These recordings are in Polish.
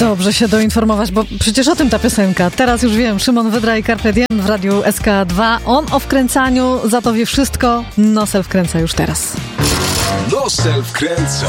Dobrze się doinformować, bo przecież o tym ta piosenka. Teraz już wiem, Szymon Wydra i Carpe Diem w radiu SK2. On o wkręcaniu, za to wie wszystko. Nosel wkręca już teraz. Nosel wkręca.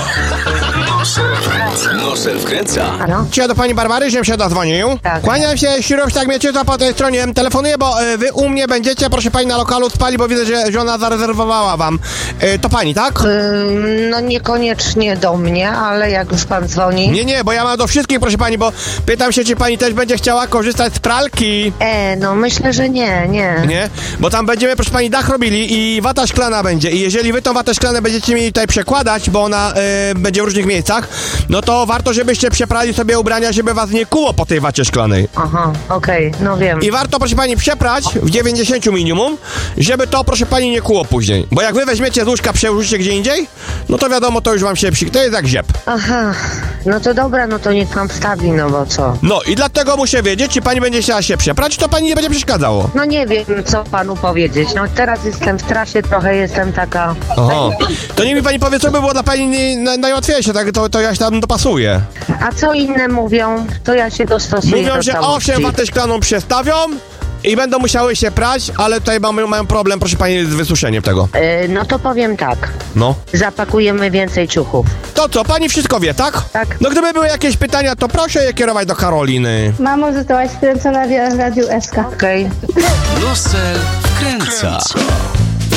Nosel wkręca. Halo? Czy do pani Barbary, żebym się dodzwonił? Tak. Kłaniam się, Śruś, tak mnie czyta po tej stronie. Telefonuję, bo wy u mnie będziecie, proszę pani, na lokalu spali, bo widzę, że żona zarezerwowała wam. To pani, tak? No niekoniecznie do mnie, ale jak już pan dzwoni... Nie, bo ja mam do wszystkich, proszę pani, bo pytam się, czy pani też będzie chciała korzystać z pralki. No myślę, że nie. Nie? Bo tam będziemy, proszę pani, dach robili i wata szklana będzie. I jeżeli wy tą watę szklanę będziecie mieli tutaj przekładać, bo ona będzie w różnych miejscach, no to warto, żebyście przeprali sobie ubrania, żeby was nie kuło po tej wacie szklanej. Aha, okej, no wiem. I warto, proszę pani, przeprać w 90 minimum, żeby to, proszę pani, nie kuło później. Bo jak wy weźmiecie z łóżka, przełożycie gdzie indziej, no to wiadomo, to już wam się to jest jak ziep. Aha, no to dobra, no to niech pan wstawi, no bo co? No i dlatego muszę wiedzieć, czy pani będzie chciała się przeprać, to pani nie będzie przeszkadzało. No nie wiem, co panu powiedzieć. No teraz jestem w trasie, trochę jestem taka... Oho. To niech mi pani powie, co by było dla pani najłatwiejsze, tak? To ja się tam dopasuję. A co inne mówią, to ja się dostosuję. Mówią, do że całości. owszem, watę szklaną przestawią i będą musiały się prać, ale tutaj mają problem, proszę pani, z wysuszeniem tego. No to powiem tak. No. Zapakujemy więcej ciuchów. To co, pani wszystko wie, tak? Tak. No gdyby były jakieś pytania, to proszę je kierować do Karoliny. Mamo, zostałaś wkręcona w Radiu SK. Okej. Nosel wkręca.